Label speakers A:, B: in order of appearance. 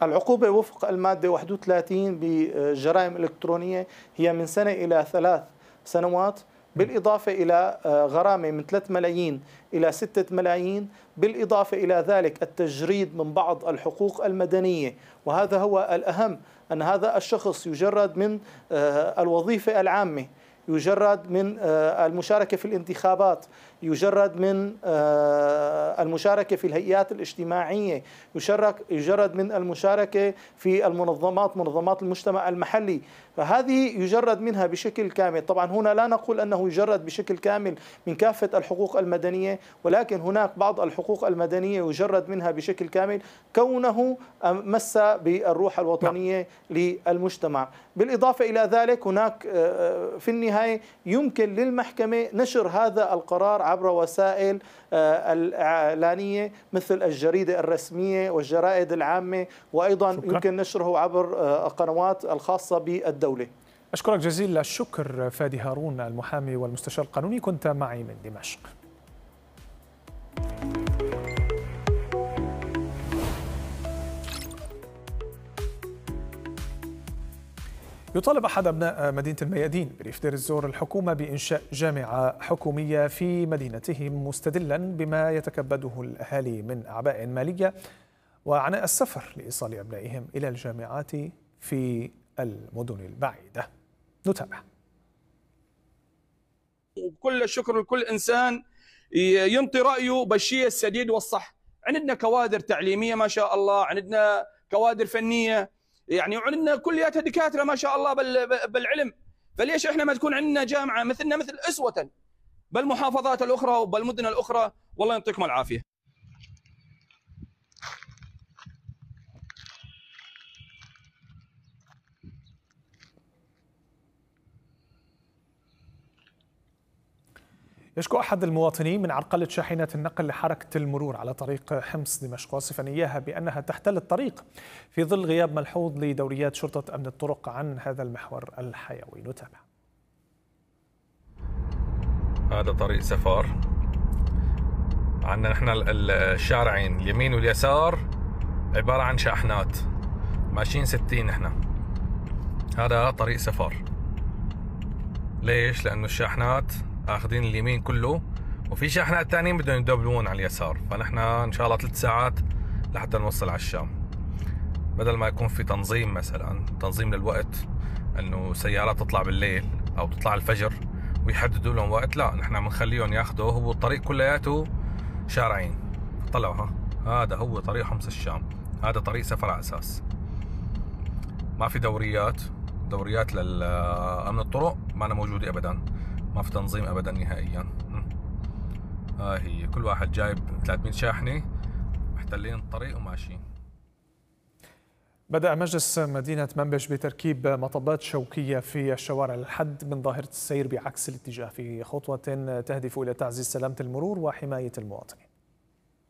A: العقوبة وفق المادة 31 بالجرائم الإلكترونية هي من سنة إلى 3 سنوات، بالإضافة إلى غرامة من 3 ملايين إلى 6 ملايين، بالإضافة إلى ذلك التجريد من بعض الحقوق المدنية. وهذا هو الأهم، أن هذا الشخص يجرد من الوظيفة العامة، يجرد من المشاركة في الانتخابات، يجرد من المشاركة في الهيئات الاجتماعية، يجرد من المشاركة في منظمات المجتمع المحلي، فهذه يجرد منها بشكل كامل. طبعا هنا لا نقول أنه يجرد بشكل كامل من كافة الحقوق المدنية، ولكن هناك بعض الحقوق المدنية يجرد منها بشكل كامل كونه مس بالروح الوطنية للمجتمع. بالإضافة إلى ذلك هناك في النهاية يمكن للمحكمة نشر هذا القرار عبر وسائل الإعلانية مثل الجريدة الرسمية والجرائد العامة، وأيضا يمكن نشره عبر القنوات الخاصة بالدولة.
B: أشكرك جزيل الشكر فادي هارون المحامي والمستشار القانوني، كنت معي من دمشق. يطالب أحد أبناء مدينة الميادين بريف دير الزور الحكومة بإنشاء جامعة حكومية في مدينتهم، مستدلا بما يتكبده الأهالي من أعباء مالية وعناء السفر لإيصال أبنائهم إلى الجامعات في المدن البعيدة. نتابع.
C: وكل الشكر لكل إنسان ينطي رأيه بالشيء السديد والصح. عندنا كوادر تعليمية ما شاء الله، عندنا كوادر فنية، يعني عندنا كلياتها دكاترة ما شاء الله بالعلم، فليش احنا ما تكون عندنا جامعة مثلنا مثل أسوة بالمحافظات الأخرى وبالمدن الأخرى؟ والله يعطيكم العافية.
B: يشكو أحد المواطنين من عرقلة شاحنات النقل لحركة المرور على طريق حمص دمشق، واصفا إياها بأنها تحتل الطريق في ظل غياب ملحوظ لدوريات شرطة أمن الطرق عن هذا المحور الحيوي. نتابع.
D: هذا طريق سفر، عندنا نحن الشارعين اليمين واليسار عبارة عن شاحنات، ماشيين 60 نحن. هذا طريق سفر. ليش؟ لأنه الشاحنات اخذين اليمين كله، وفي شاحنات تانيين بدهم يدبلون على اليسار، فنحن ان شاء الله 3 ساعات لحتى نوصل على الشام. بدل ما يكون في تنظيم، مثلا تنظيم للوقت، انه سيارات تطلع بالليل او تطلع الفجر ويحددوا لهم وقت، لا نحن بنخليهم ياخذوا هو الطريق كلياته شارعين. طلعوا هذا هو طريق حمص الشام، هذا طريق سفر على اساس ما في دوريات للامن الطرق، ما أنا موجوده ابدا، ما في تنظيم ابدا نهائيا. هي كل واحد جايب 300 شاحنه محتلين الطريق وماشيين.
B: بدأ مجلس مدينة منبج بتركيب مطبات شوكية في الشوارع للحد من ظاهرة السير بعكس الاتجاه، في خطوة تهدف إلى تعزيز سلامة المرور وحماية المواطنين.